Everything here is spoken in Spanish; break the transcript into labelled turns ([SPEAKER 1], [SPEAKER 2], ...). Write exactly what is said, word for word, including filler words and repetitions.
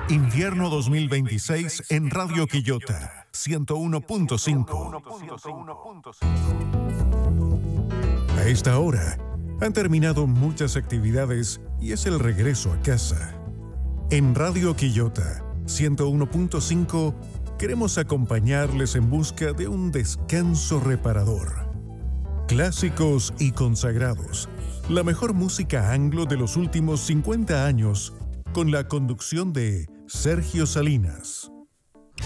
[SPEAKER 1] Invierno dos mil veintiséis en Radio Quillota, ciento uno punto cinco. A esta hora han terminado muchas actividades y es el regreso a casa. En Radio Quillota, ciento uno punto cinco, queremos acompañarles en busca de un descanso reparador. Clásicos y consagrados, la mejor música anglo de los últimos cincuenta años, con la conducción de Sergio Salinas.